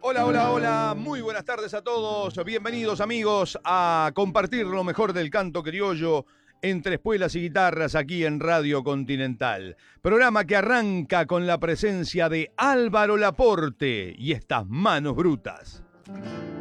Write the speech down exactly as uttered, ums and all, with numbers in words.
Hola, hola, hola, muy buenas tardes a todos, bienvenidos amigos a compartir lo mejor del canto criollo entre espuelas y guitarras aquí en Radio Continental. Programa que arranca con la presencia de Álvaro Laporte y estas manos brutas.